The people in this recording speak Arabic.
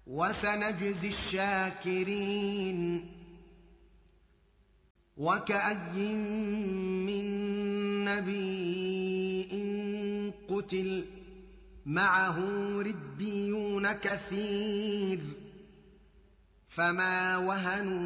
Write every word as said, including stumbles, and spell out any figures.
وسنجزي الشاكرين. وكأي من نبي قتل معه ربيون كثير فما وهنوا